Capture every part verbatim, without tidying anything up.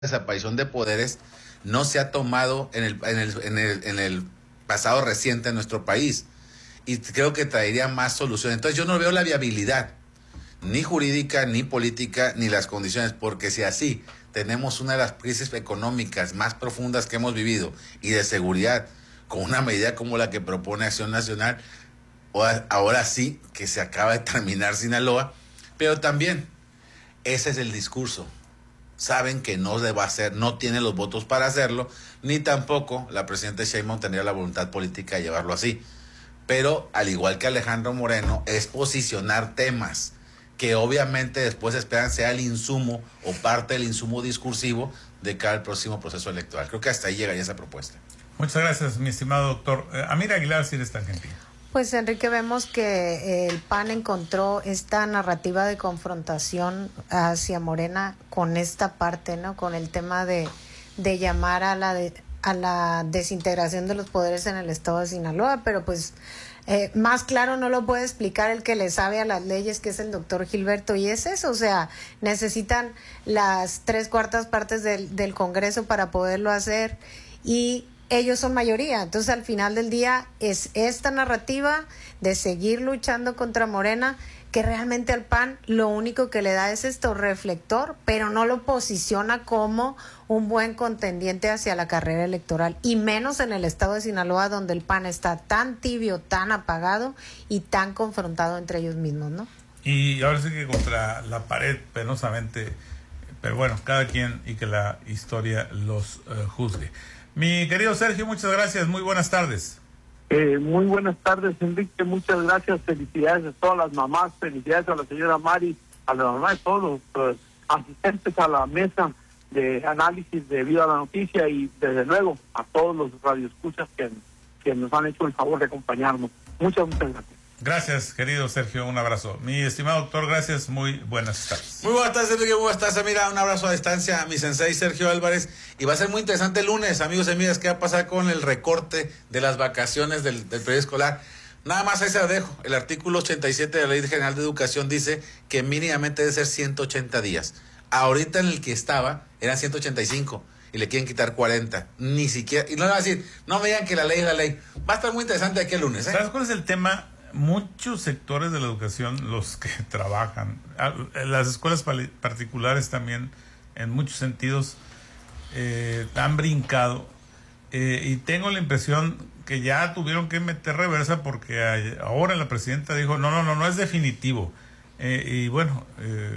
desaparición de poderes no se ha tomado en el, en el, en el, en el pasado reciente en nuestro país, y creo que traería más soluciones. Entonces yo no veo la viabilidad, ni jurídica, ni política, ni las condiciones, porque si así tenemos una de las crisis económicas más profundas que hemos vivido, y de seguridad, con una medida como la que propone Acción Nacional, ahora sí que se acaba de terminar Sinaloa, pero también ese es el discurso. Saben que no se va a hacer, no tienen los votos para hacerlo, ni tampoco la presidenta Sheinbaum tendría la voluntad política de llevarlo así. Pero, al igual que Alejandro Moreno, es posicionar temas que obviamente después esperan sea el insumo o parte del insumo discursivo de cara al próximo proceso electoral. Creo que hasta ahí llegaría esa propuesta. Muchas gracias, mi estimado doctor. Eh, Amir Aguilar, si eres tan gentil. Pues, Enrique, vemos que el P A N encontró esta narrativa de confrontación hacia Morena con esta parte, ¿no? Con el tema de, de llamar a la de, a la desintegración de los poderes en el estado de Sinaloa, pero pues eh, más claro no lo puede explicar el que le sabe a las leyes, que es el doctor Gilberto, y es eso, o sea, necesitan las tres cuartas partes del, del Congreso para poderlo hacer, y ellos son mayoría. Entonces, al final del día es esta narrativa de seguir luchando contra Morena, que realmente al P A N lo único que le da es esto, reflector, pero no lo posiciona como un buen contendiente hacia la carrera electoral, y menos en el estado de Sinaloa, donde el P A N está tan tibio, tan apagado y tan confrontado entre ellos mismos, ¿no? Y ahora sí que contra la pared, penosamente, pero bueno, cada quien y que la historia los uh, juzgue. Mi querido Sergio, muchas gracias, muy buenas tardes. Eh, muy buenas tardes, Enrique, muchas gracias, felicidades a todas las mamás, felicidades a la señora Mari, a la mamá de todos los uh, asistentes a la mesa de análisis debido a la noticia, y desde luego a todos los radioescuchas que, que nos han hecho el favor de acompañarnos. Muchas, muchas gracias. Gracias, querido Sergio, un abrazo. Mi estimado doctor, gracias, muy buenas tardes. Muy buenas tardes, Enrique, muy buenas tardes. Mira, un abrazo a distancia a mi sensei Sergio Álvarez, y va a ser muy interesante el lunes, amigos y amigas, qué va a pasar con el recorte de las vacaciones del, del periodo escolar. Nada más ahí se lo dejo. El artículo ochenta y siete de la Ley General de Educación dice que mínimamente debe ser ciento ochenta días. Ahorita en el que estaba eran ciento ochenta y cinco y le quieren quitar cuarenta. Ni siquiera, y no le van a decir, no me digan que la ley es la ley. Va a estar muy interesante aquí el lunes, ¿eh? ¿Sabes cuál es el tema? Muchos sectores de la educación, los que trabajan, las escuelas particulares también, en muchos sentidos, eh, han brincado, eh, y tengo la impresión que ya tuvieron que meter reversa, porque ahora la presidenta dijo, no, no, no, no es definitivo. Eh, y bueno, eh,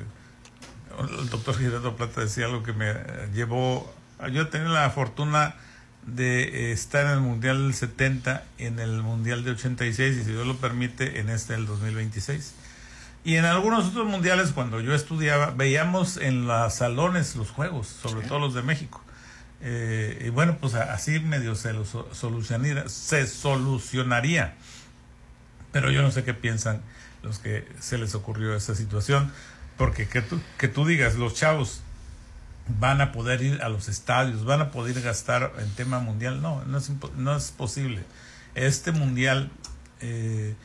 el doctor Gilberto Plata decía algo que me llevó, yo tenía la fortuna de estar en el Mundial del setenta, en el Mundial de ochenta y seis, y si Dios lo permite, en este del dos mil veintiséis. Y en algunos otros mundiales, cuando yo estudiaba, veíamos en los salones los juegos, sobre sí. todo los de México. Eh, y bueno, pues así medio se, lo solucionaría, se solucionaría. Pero yo no sé qué piensan los que se les ocurrió esa situación, porque que tú, que tú digas, los chavos van a poder ir a los estadios, van a poder gastar en tema mundial, no, no es, no es posible. Este mundial, eh,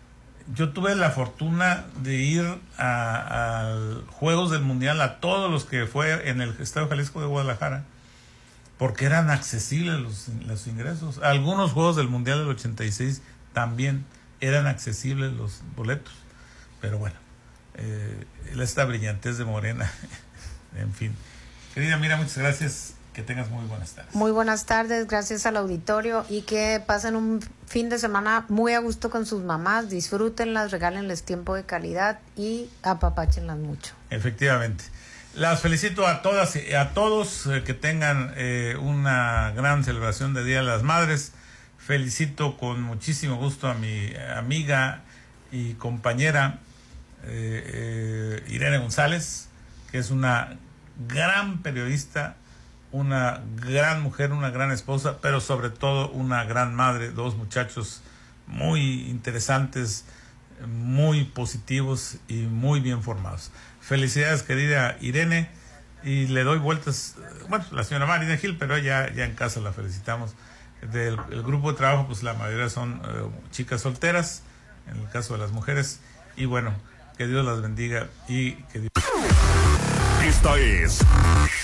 yo tuve la fortuna de ir a, a Juegos del Mundial, a todos los que fue en el Estadio Jalisco de Guadalajara, porque eran accesibles los, los ingresos. Algunos Juegos del Mundial del ochenta y seis también eran accesibles los boletos, pero bueno, eh, esta brillantez de Morena, en fin. Querida, mira, muchas gracias, que tengas muy buenas tardes. Muy buenas tardes, gracias al auditorio, y que pasen un fin de semana muy a gusto con sus mamás, disfrútenlas, regálenles tiempo de calidad y apapáchenlas mucho. Efectivamente. Las felicito a todas y a todos, eh, que tengan eh, una gran celebración de Día de las Madres. Felicito con muchísimo gusto a mi amiga y compañera eh, eh, Irene González, que es una gran periodista, una gran mujer, una gran esposa, pero sobre todo una gran madre, dos muchachos muy interesantes, muy positivos y muy bien formados. Felicidades, querida Irene, y le doy vueltas, bueno, la señora Marina Gil, pero ya, ya en casa la felicitamos. Del el grupo de trabajo, pues la mayoría son eh, chicas solteras, en el caso de las mujeres, y bueno, que Dios las bendiga y que Dios... Esta es